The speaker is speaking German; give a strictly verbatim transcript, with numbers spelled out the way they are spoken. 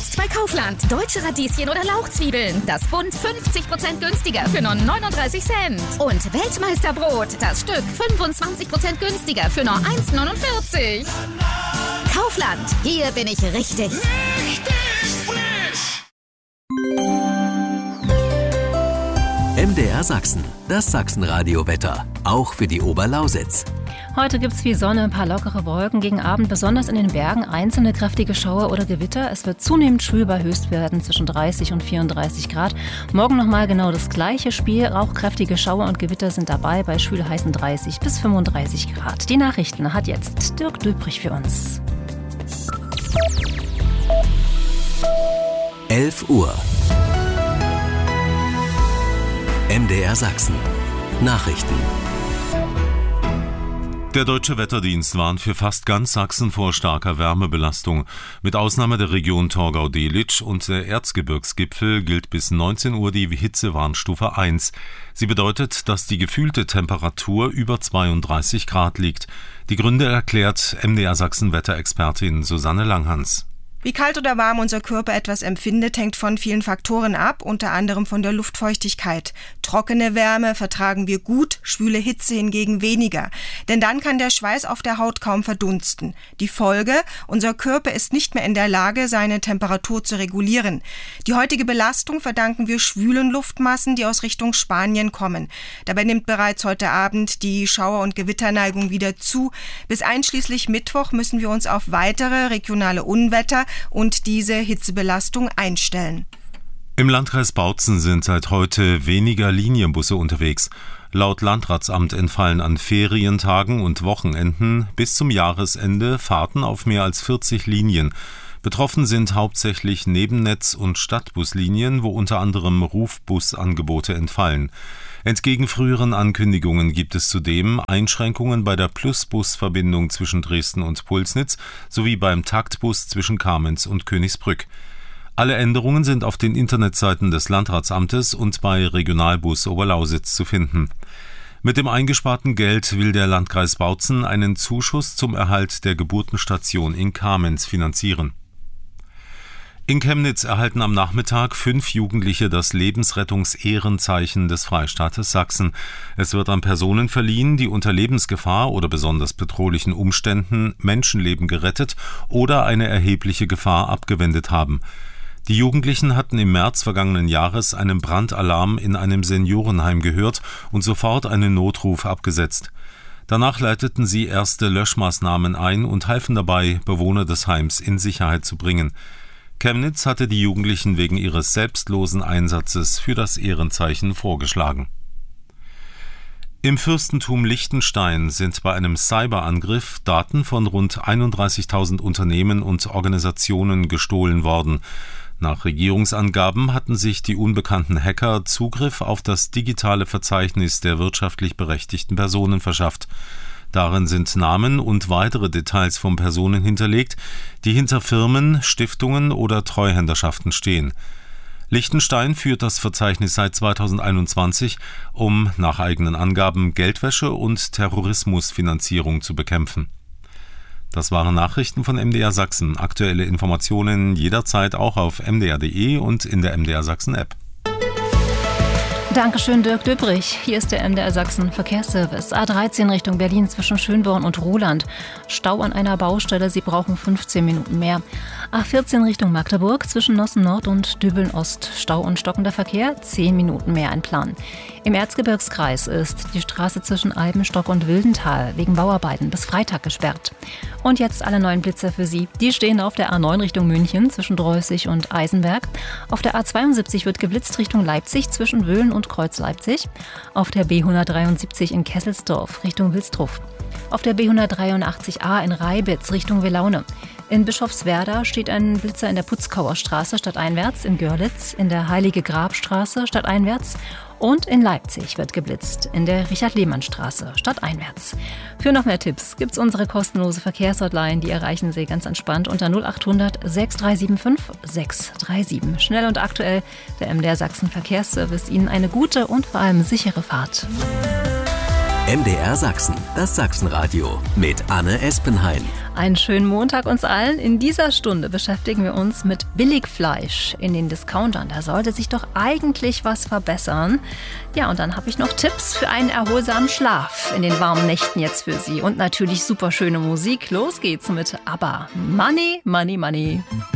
Jetzt bei Kaufland. Deutsche Radieschen oder Lauchzwiebeln. Das Bund fünfzig Prozent günstiger für nur neununddreißig Cent. Und Weltmeisterbrot. Das Stück fünfundzwanzig Prozent günstiger für nur eins neunundvierzig. Kaufland. Hier bin ich richtig. Richtig frisch! M D R Sachsen, das Sachsenradio-Wetter, auch für die Oberlausitz. Heute gibt es viel Sonne, ein paar lockere Wolken. Gegen Abend besonders in den Bergen einzelne kräftige Schauer oder Gewitter. Es wird zunehmend schwül bei Höchstwerten zwischen dreißig und vierunddreißig Grad. Morgen nochmal genau das gleiche Spiel. Auch kräftige Schauer und Gewitter sind dabei. Bei Schwül heißen dreißig bis fünfunddreißig Grad. Die Nachrichten hat jetzt Dirk Döbrich für uns. elf Uhr. M D R Sachsen. Nachrichten. Der Deutsche Wetterdienst warnt für fast ganz Sachsen vor starker Wärmebelastung. Mit Ausnahme der Region Torgau-Delitzsch und der Erzgebirgsgipfel gilt bis neunzehn Uhr die Hitzewarnstufe eins. Sie bedeutet, dass die gefühlte Temperatur über zweiunddreißig Grad liegt. Die Gründe erklärt M D R Sachsen-Wetterexpertin Susanne Langhans. Wie kalt oder warm unser Körper etwas empfindet, hängt von vielen Faktoren ab, unter anderem von der Luftfeuchtigkeit. Trockene Wärme vertragen wir gut, schwüle Hitze hingegen weniger. Denn dann kann der Schweiß auf der Haut kaum verdunsten. Die Folge: Unser Körper ist nicht mehr in der Lage, seine Temperatur zu regulieren. Die heutige Belastung verdanken wir schwülen Luftmassen, die aus Richtung Spanien kommen. Dabei nimmt bereits heute Abend die Schauer- und Gewitterneigung wieder zu. Bis einschließlich Mittwoch müssen wir uns auf weitere regionale Unwetter und diese Hitzebelastung einstellen. Im Landkreis Bautzen sind seit heute weniger Linienbusse unterwegs. Laut Landratsamt entfallen an Ferientagen und Wochenenden bis zum Jahresende Fahrten auf mehr als vierzig Linien. Betroffen sind hauptsächlich Nebennetz- und Stadtbuslinien, wo unter anderem Rufbusangebote entfallen. Entgegen früheren Ankündigungen gibt es zudem Einschränkungen bei der Plusbusverbindung zwischen Dresden und Pulsnitz sowie beim Taktbus zwischen Kamenz und Königsbrück. Alle Änderungen sind auf den Internetseiten des Landratsamtes und bei Regionalbus Oberlausitz zu finden. Mit dem eingesparten Geld will der Landkreis Bautzen einen Zuschuss zum Erhalt der Geburtenstation in Kamenz finanzieren. In Chemnitz erhalten am Nachmittag fünf Jugendliche das Lebensrettungs-Ehrenzeichen des Freistaates Sachsen. Es wird an Personen verliehen, die unter Lebensgefahr oder besonders bedrohlichen Umständen Menschenleben gerettet oder eine erhebliche Gefahr abgewendet haben. Die Jugendlichen hatten im März vergangenen Jahres einen Brandalarm in einem Seniorenheim gehört und sofort einen Notruf abgesetzt. Danach leiteten sie erste Löschmaßnahmen ein und halfen dabei, Bewohner des Heims in Sicherheit zu bringen. Chemnitz hatte die Jugendlichen wegen ihres selbstlosen Einsatzes für das Ehrenzeichen vorgeschlagen. Im Fürstentum Liechtenstein sind bei einem Cyberangriff Daten von rund einunddreißigtausend Unternehmen und Organisationen gestohlen worden. Nach Regierungsangaben hatten sich die unbekannten Hacker Zugriff auf das digitale Verzeichnis der wirtschaftlich berechtigten Personen verschafft. Darin sind Namen und weitere Details von Personen hinterlegt, die hinter Firmen, Stiftungen oder Treuhänderschaften stehen. Liechtenstein führt das Verzeichnis seit zweitausendeinundzwanzig, um nach eigenen Angaben Geldwäsche und Terrorismusfinanzierung zu bekämpfen. Das waren Nachrichten von M D R Sachsen. Aktuelle Informationen jederzeit auch auf m d r punkt d e und in der M D R Sachsen App. Dankeschön, Dirk Döbrich. Hier ist der M D R Sachsen Verkehrsservice. A dreizehn Richtung Berlin zwischen Schönborn und Ruhland. Stau an einer Baustelle, Sie brauchen fünfzehn Minuten mehr. A vierzehn Richtung Magdeburg zwischen Nossen Nord und Dübeln Ost. Stau und stockender Verkehr, zehn Minuten mehr einplanen. Im Erzgebirgskreis ist die Straße zwischen Albenstock und Wildental wegen Bauarbeiten bis Freitag gesperrt. Und jetzt alle neuen Blitzer für Sie. Die stehen auf der A neun Richtung München zwischen Dreußig und Eisenberg. Auf der A zweiundsiebzig wird geblitzt Richtung Leipzig zwischen Wöhlen und Kreuz Leipzig. Auf der B hundertdreiundsiebzig in Kesselsdorf Richtung Wilsdruff. Auf der B hundertdreiundachtzig a in Reibitz Richtung Welaune. In Bischofswerda steht ein Blitzer in der Putzkauer Straße stadteinwärts, in Görlitz, in der Heilige Grabstraße stadteinwärts und in Leipzig wird geblitzt, in der Richard-Lehmann-Straße stadteinwärts. Für noch mehr Tipps gibt's unsere kostenlose Verkehrshotline, die erreichen Sie ganz entspannt unter null achthundert sechs drei sieben fünf sechs drei sieben. Schnell und aktuell, der M D R Sachsen Verkehrsservice. Ihnen eine gute und vor allem sichere Fahrt. M D R Sachsen, das Sachsenradio mit Anne Espenhain. Einen schönen Montag uns allen. In dieser Stunde beschäftigen wir uns mit Billigfleisch in den Discountern. Da sollte sich doch eigentlich was verbessern. Ja, und dann habe ich noch Tipps für einen erholsamen Schlaf in den warmen Nächten jetzt für Sie. Und natürlich super schöne Musik. Los geht's mit ABBA. Money, Money, Money.